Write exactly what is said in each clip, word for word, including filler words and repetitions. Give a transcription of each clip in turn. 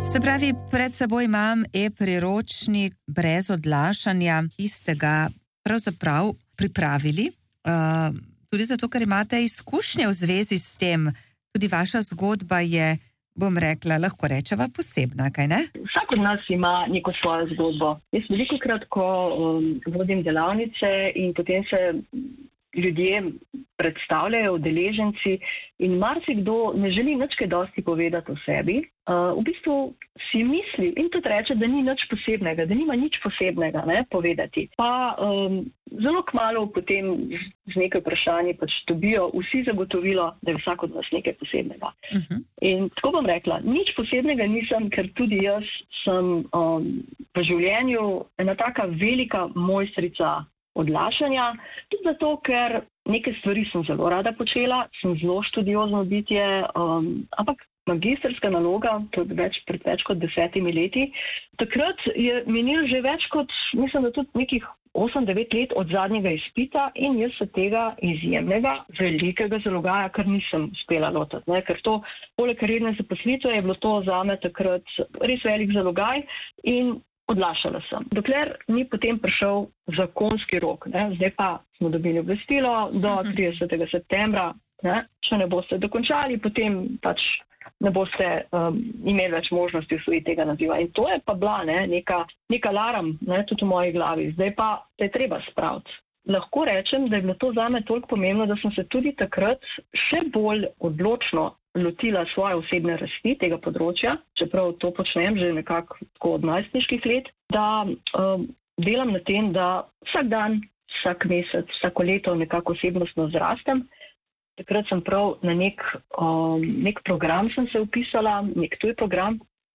Se pravi, pred seboj imam e-priročnik brez odlašanja, ki ste ga pravzaprav pripravili, uh, tudi zato, ker imate izkušnje v zvezi s tem. Tudi vaša zgodba je, bom rekla, lahko rečeva posebna, kaj ne? Vsak od nas ima neko svojo zgodbo. Jaz velikokrat, ko um, vodim delavnice in potem se ljudje predstavljajo, udeleženci, in marsikdo ne želi nič kaj dosti povedati o sebi. Uh, v bistvu si misli in tudi reče, da ni nič posebnega, da nima nič posebnega ne, povedati. Pa um, zelo kmalu potem z nekaj vprašanji pač dobijo vsi zagotovilo, da je vsak od nas nekaj posebnega. Uh-huh. In tako bom rekla, nič posebnega nisem, ker tudi jaz sem um, v življenju ena taka velika mojstrica odlašanja, tudi zato, ker neke stvari sem zelo rada počela, sem zelo študiozno bitje, um, ampak magistrska naloga, to je več, pred več kot desetimi leti, takrat je minil že več kot, mislim, da tudi nekih osem devet let od zadnjega izpita in jaz se tega izjemnega, velikega zalogaja, kar nisem uspela lotiti, ne? Ker to, poleg redne zaposlitve, je bilo to zame takrat res velik zalogaj in odlašala sem. Dokler ni potem prišel zakonski rok, ne? Zdaj pa smo dobili obvestilo do tridesetega septembra, ne? Če ne boste dokončali, potem pač ne boste um, imeli več možnosti usvojiti tega naziva. In to je pa bila ne? Neka, neka alarm, ne? Tudi v moji glavi. Zdaj pa te je treba spraviti. Lahko rečem, da je bilo to zame toliko pomembno, da sem se tudi takrat še bolj odločno lotila svoje osebne rasti tega področja, čeprav to počnem že nekako tako od najstniških let, da um, delam na tem, da vsak dan, vsak mesec, vsako leto nekako osebnostno zrastem. Takrat sem prav na nek, um, nek program sem se upisala, nek tuj program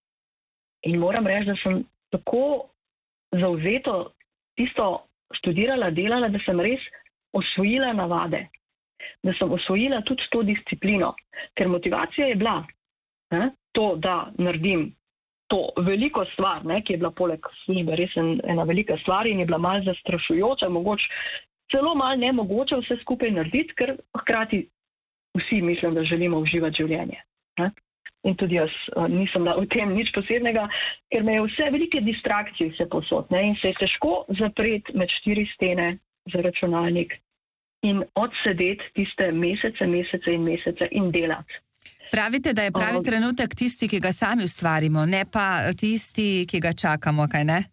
in moram reči, da sem tako zavzeto tisto študirala, delala, da sem res osvojila navade. Da sem osvojila tudi to disciplino, ker motivacija je bila ne, to, da naredim to veliko stvar, ne, ki je bila poleg službe res en, ena velika stvar in je bila malo zastrašujoča, mogoče celo malo nemogoče vse skupaj narediti, ker hkrati vsi mislim, da želimo uživati življenje. Ne. In tudi jaz uh, nisem bila v tem nič posebnega, ker me je vse velike distrakcije vse posod, ne, in se je težko zapreti med štiri stene za računalnik in odsedeti tiste mesece, mesece in mesece in delati. Pravite, da je pravi trenutek tisti, ki ga sami ustvarimo, ne pa tisti, ki ga čakamo, kaj ne?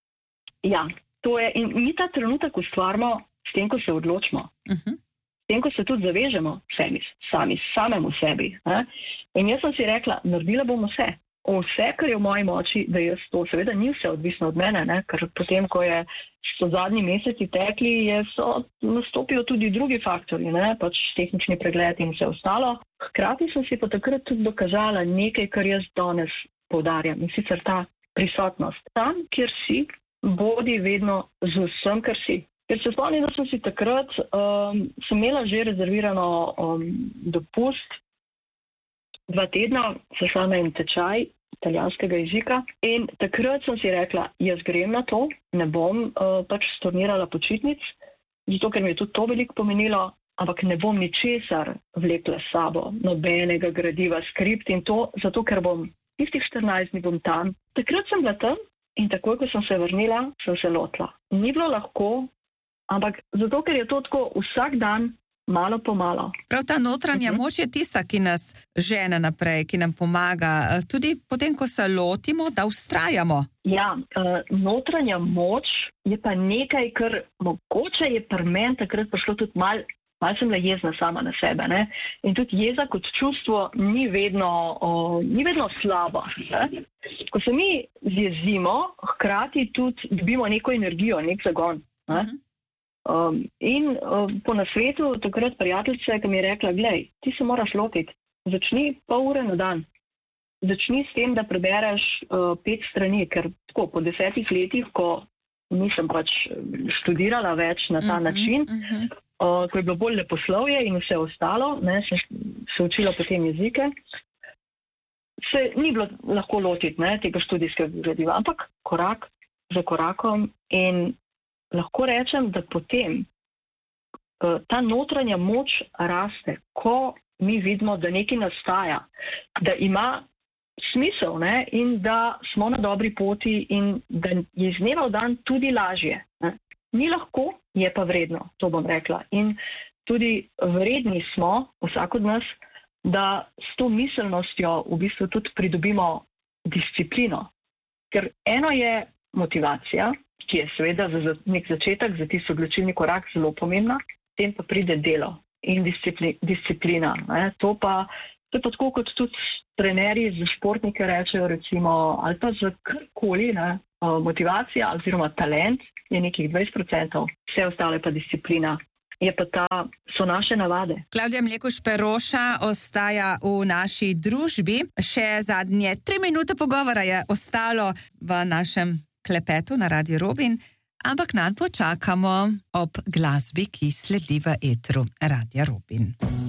Ja, to je. In mi ta trenutek ustvarimo s tem, ko se odločimo. Uh-huh. S tem, ko se tudi zavežemo sami, sami samemu sebi. Ne? In jaz sem si rekla, naredila bom vse. Vse, kar je v moji moči, da jaz to, seveda ni vse odvisno od mene, ne? Ker potem, ko je so zadnji meseci tekli, je so nastopijo tudi drugi faktori, ne? Pač tehnični pregled in vse ostalo. Hkrati sem si pa takrat tudi dokazala nekaj, kar jaz danes poudarjam, in sicer ta prisotnost. Tam, kjer si, bodi vedno z vsem, kar si. Ker se spomnim, da sem si takrat, um, sem imela že rezervirano um, dopust, dva tedna, sem šla na en tečaj italijanskega jezika in takrat sem si rekla, jaz grem na to, ne bom uh, pač stornirala počitnic, zato ker mi je tudi to veliko pomenilo, ampak ne bom ničesar vlekla s sabo, nobenega gradiva, skript in to, zato ker bom tistih štirinajst dni bom tam. Takrat sem bila tam in takoj, ko sem se vrnila, sem se lotila. Ni bilo lahko, ampak zato, ker je to tako vsak dan, malo po malo. Prav ta notranja uh-huh. moč je tista, ki nas žene naprej, ki nam pomaga, tudi potem, ko se lotimo, da vztrajamo. Ja, uh, notranja moč je pa nekaj, kar mogoče je pri meni takrat prišlo tudi malo, malo sem bila jezna sama na sebe. Ne? In tudi jeza kot čustvo ni vedno, uh, ni vedno slabo. Ne? Ko se mi zjezimo, hkrati tudi dobimo neko energijo, nek zagon. Ne? Uh-huh. Um, in uh, po nasvetu takrat prijateljice, ki mi je rekla, glej, ti se moraš lotiti, začni pol ure na dan. Začni s tem, da prebereš uh, pet strani, ker tako po desetih letih, ko nisem pač študirala več na ta uh-huh, način, uh-huh. Uh, ko je bilo bolj leposlovje in vse ostalo, ne, sem se učila potem jezike, se ni bilo lahko lotiti ne, tega študijskega gradiva, ampak korak za korakom in lahko rečem, da potem uh, ta notranja moč raste, ko mi vidimo, da nekaj nastaja, da ima smisel, ne? In da smo na dobri poti in da je iz dneva v dan tudi lažje. Ne? Ni lahko, je pa vredno, to bom rekla. In tudi vredni smo, vsak od nas, da s to miselnostjo v bistvu tudi pridobimo disciplino. Ker eno je motivacija, ki je seveda za nek začetek, za tisti odločilni korak zelo pomembna, potem pa pride delo in discipli, disciplina. Ne? To pa, to je pa tako, kot tudi trenerji za športnike rečejo, recimo, ali pa za karkoli, ne? Motivacija oziroma talent je nekih dvajset procentov, vse ostale pa disciplina. Je pa ta, so naše navade. Klavdija Mlekuž Peroša ostaja v naši družbi. Še zadnje tri minute pogovora je ostalo v našem klepetu na Radio Robin, ampak nanj počakamo ob glasbi, ki sledi v etru Radia Robin.